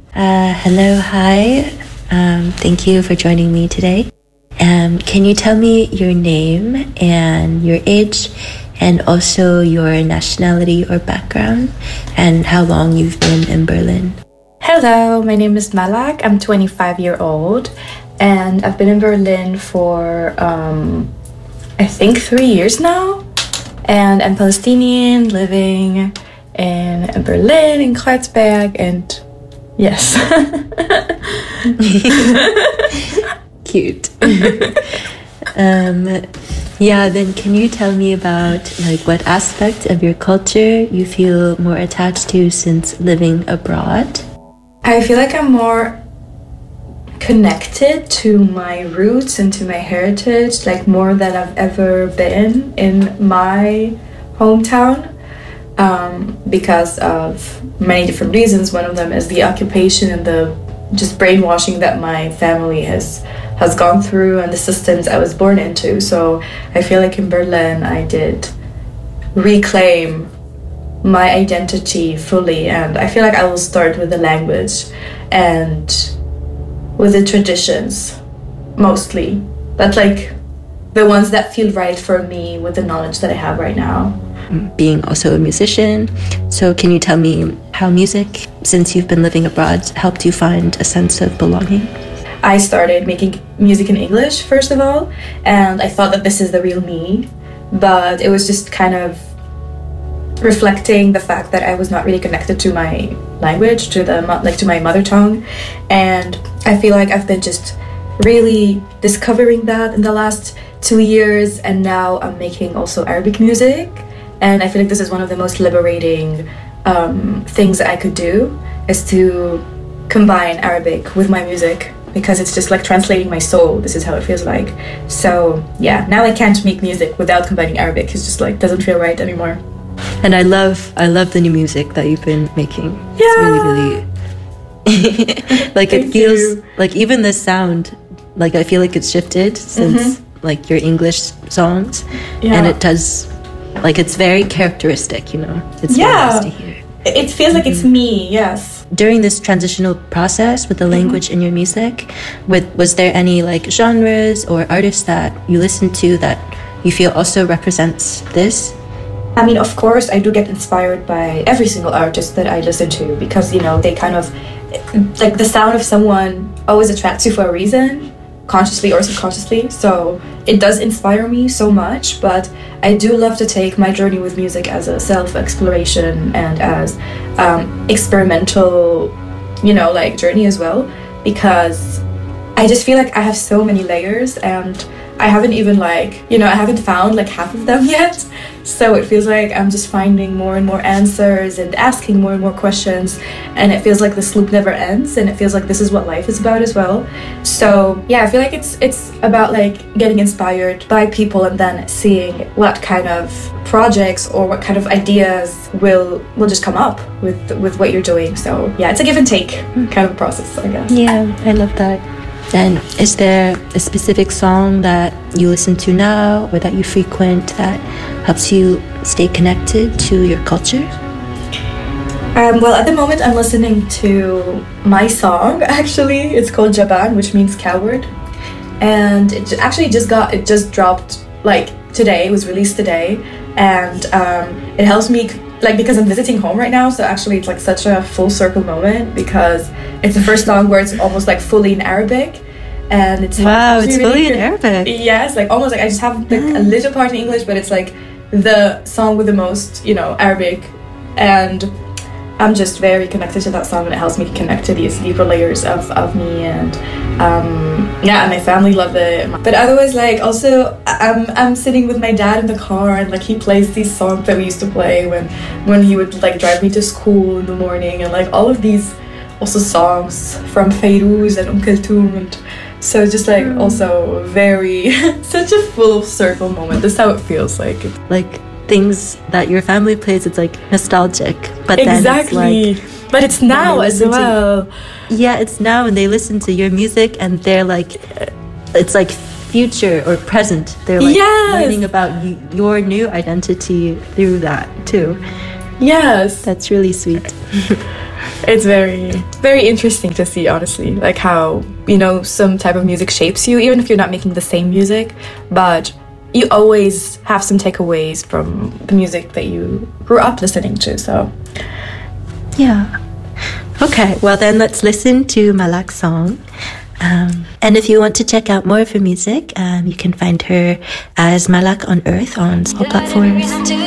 Hello, hi. Thank you for joining me today. Can you tell me your name and your age and also your nationality or background and how long you've been in Berlin? Hello, my name is Malak. I'm 25-year-old and I've been in Berlin for I think 3 years now. And I'm Palestinian living in Berlin, in Kreuzberg, and yes. Cute. Then can you tell me about what aspect of your culture you feel more attached to since living abroad? I feel like I'm more connected to my roots and to my heritage, like more than I've ever been in my hometown. Because of many different reasons. One of them is the occupation and the just brainwashing that my family has gone through and the systems I was born into. So I feel like in Berlin I did reclaim my identity fully, and I feel like I will start with the language and with the traditions mostly. That's like the ones that feel right for me with the knowledge that I have right now. Being also a musician, so can you tell me how music, since you've been living abroad, helped you find a sense of belonging? I started making music in English first of all, and I thought that this is the real me, but it was just kind of reflecting the fact that I was not really connected to my language, to my mother tongue, and I feel like I've been just really discovering that in the last 2 years, and now I'm making also Arabic music. And I feel like this is one of the most liberating things that I could do, is to combine Arabic with my music, because it's just like translating my soul. This is how it feels like. So yeah, now I can't make music without combining Arabic. It's just like doesn't feel right anymore. And I love the new music that you've been making. Yeah. It's really like it feels like even the sound, like I feel like it's shifted since like your English songs, and it does. Like it's very characteristic, It's very nice to hear. It feels like it's me, yes. During this transitional process with the language in your music, was there any like genres or artists that you listen to that you feel also represents this? I mean, of course, I do get inspired by every single artist that I listen to, because, they kind of, like the sound of someone always attracts you for a reason, consciously or subconsciously. So it does inspire me so much, but I do love to take my journey with music as a self-exploration and as experimental, journey as well, because I just feel like I have so many layers, and I haven't even I haven't found like half of them yet. So it feels like I'm just finding more and more answers and asking more and more questions, and it feels like this loop never ends, and it feels like this is what life is about as well. So yeah, I feel like it's about like getting inspired by people and then seeing what kind of projects or what kind of ideas will just come up with what you're doing. So yeah, it's a give and take kind of process, I guess. Yeah, I love that. Then is there a specific song that you listen to now or that you frequent that helps you stay connected to your culture? Well, at the moment I'm listening to my song, actually. It's called Jaban, which means coward. And it just dropped like today. It was released today. And it helps me because I'm visiting home right now, so actually it's like such a full circle moment, because it's the first song where it's almost like fully in Arabic, and it's really fully in Arabic. Yes, like almost like I just have like a little part in English, but it's like the song with the most Arabic, and I'm just very connected to that song, and it helps me connect to these deeper layers of me, and and my family love it. But otherwise, like also I'm sitting with my dad in the car, and like he plays these songs that we used to play when he would like drive me to school in the morning, and like all of these also songs from Fairuz and Kulthum, and so just like also very such a full circle moment. That's how it feels like. Like things that your family plays, it's like nostalgic, but exactly. Then it's like, but it's now as well. Yeah, it's now, and they listen to your music, and they're like, it's like future or present. They're like learning about your new identity through that too. Yes, that's really sweet. It's very, very interesting to see, honestly, like how, some type of music shapes you, even if you're not making the same music, but you always have some takeaways from the music that you grew up listening to, so. Yeah. Okay, well then let's listen to Malak's song. And if you want to check out more of her music, you can find her as Malak on Earth on all platforms.